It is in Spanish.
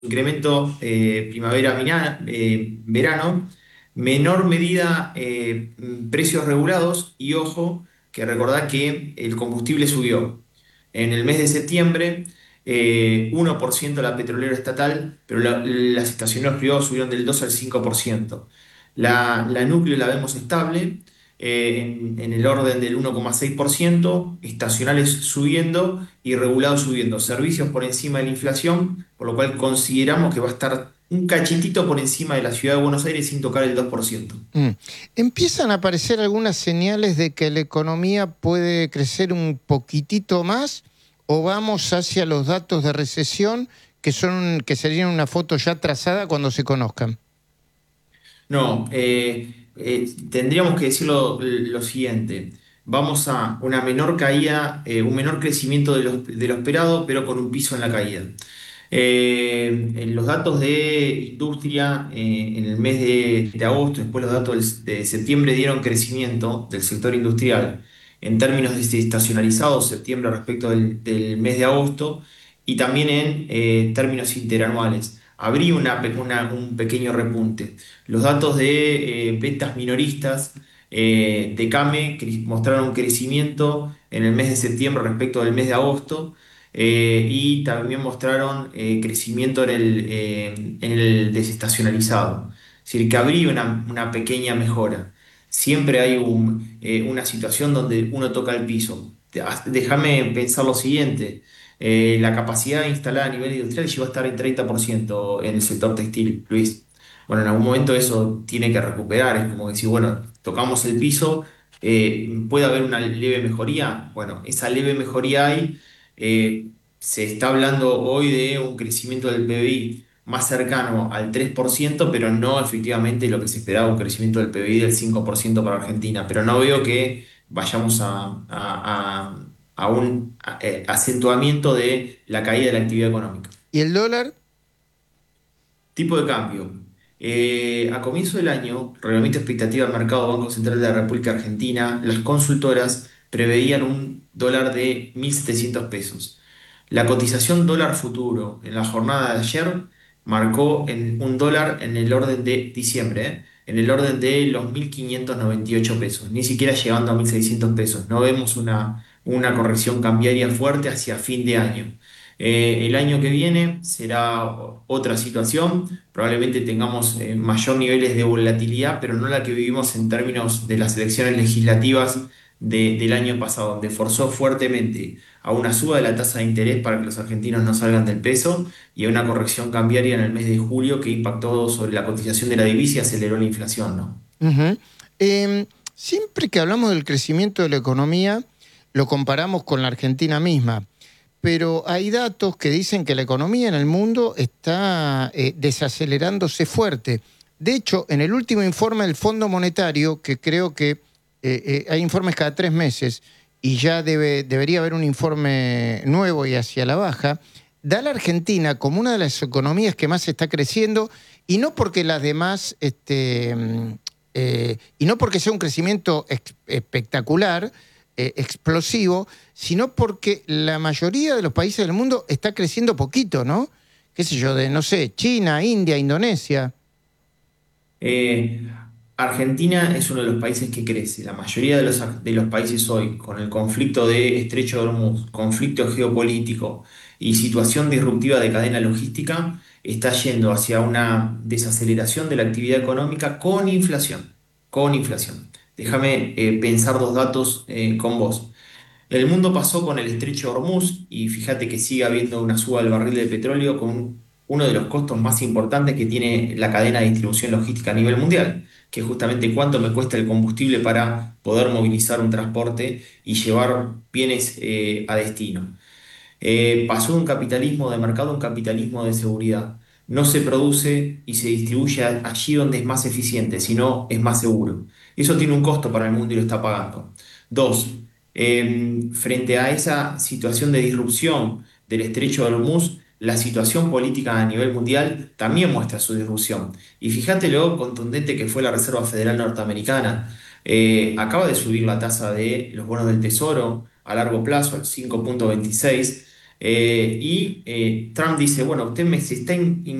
incremento primavera-verano, menor medida precios regulados y ojo, que recordá que el combustible subió. En el mes de septiembre, 1% la petrolera estatal, pero las estacionarios privados subieron del 2 al 5%. La núcleo la vemos estable, en el orden del 1,6%, estacionales subiendo y regulados subiendo, servicios por encima de la inflación, por lo cual consideramos que va a estar un cachitito por encima de la ciudad de Buenos Aires sin tocar el 2%. Mm. Empiezan a aparecer algunas señales de que la economía puede crecer un poquitito más o vamos hacia los datos de recesión que serían una foto ya trazada cuando se conozcan. No, tendríamos que decir lo siguiente. Vamos a una menor caída, un menor crecimiento de lo esperado, pero con un piso en la caída. En los datos de industria en el mes de agosto, después los datos de septiembre dieron crecimiento del sector industrial en términos desestacionalizados, septiembre respecto del mes de agosto, y también en términos interanuales. Habría un pequeño repunte. Los datos de ventas minoristas de CAME mostraron un crecimiento en el mes de septiembre respecto del mes de agosto, y también mostraron crecimiento en el desestacionalizado. Es decir, que habría una pequeña mejora. Siempre hay una situación donde uno toca el piso. Déjame pensar lo siguiente. La capacidad instalada a nivel industrial llegó a estar en 30% en el sector textil, Luis. Bueno, en algún momento eso tiene que recuperar. Es como decir, bueno, tocamos el piso, puede haber una leve mejoría. Bueno, esa leve mejoría hay. Se está hablando hoy de un crecimiento del PBI más cercano al 3%, pero no efectivamente lo que se esperaba, un crecimiento del PBI del 5% para Argentina. Pero no veo que vayamos a un acentuamiento de la caída de la actividad económica. ¿Y el dólar? Tipo de cambio. A comienzo del año, reglamento expectativa del mercado Banco Central de la República Argentina, las consultoras preveían un dólar de 1.700 pesos. La cotización dólar futuro en la jornada de ayer marcó en un dólar en el orden de diciembre, en el orden de los 1.598 pesos, ni siquiera llegando a 1.600 pesos. No vemos una corrección cambiaria fuerte hacia fin de año. El año que viene será otra situación, probablemente tengamos mayor niveles de volatilidad, pero no la que vivimos en términos de las elecciones legislativas del año pasado, donde forzó fuertemente a una suba de la tasa de interés para que los argentinos no salgan del peso y a una corrección cambiaria en el mes de julio que impactó sobre la cotización de la divisa y aceleró la inflación, ¿no? Ujú. Siempre que hablamos del crecimiento de la economía, lo comparamos con la Argentina misma, pero hay datos que dicen que la economía en el mundo está desacelerándose fuerte. De hecho, en el último informe del Fondo Monetario, que creo que hay informes cada 3 meses y ya debería haber un informe nuevo y hacia la baja, da a la Argentina como una de las economías que más está creciendo y no porque las demás, y no porque sea un crecimiento espectacular, explosivo, sino porque la mayoría de los países del mundo está creciendo poquito, ¿no? Qué sé yo, de, no sé, China, India, Indonesia. Eh, Argentina es uno de los países que crece. La mayoría de los países hoy, con el conflicto de Estrecho de Hormuz, conflicto geopolítico y situación disruptiva de cadena logística, está yendo hacia una desaceleración de la actividad económica con inflación. Con inflación. Déjame pensar dos datos con vos. El mundo pasó con el Estrecho de Hormuz y fíjate que sigue habiendo una suba del barril de petróleo con uno de los costos más importantes que tiene la cadena de distribución logística a nivel mundial, que es justamente cuánto me cuesta el combustible para poder movilizar un transporte y llevar bienes a destino. Pasó de un capitalismo de mercado a un capitalismo de seguridad. No se produce y se distribuye allí donde es más eficiente, sino es más seguro. Eso tiene un costo para el mundo y lo está pagando. Dos, frente a esa situación de disrupción del Estrecho de Hormuz, la situación política a nivel mundial también muestra su disrupción. Y fíjate lo contundente que fue la Reserva Federal Norteamericana. Acaba de subir la tasa de los bonos del Tesoro a largo plazo al 5,26. Y Trump dice, bueno, usted me se está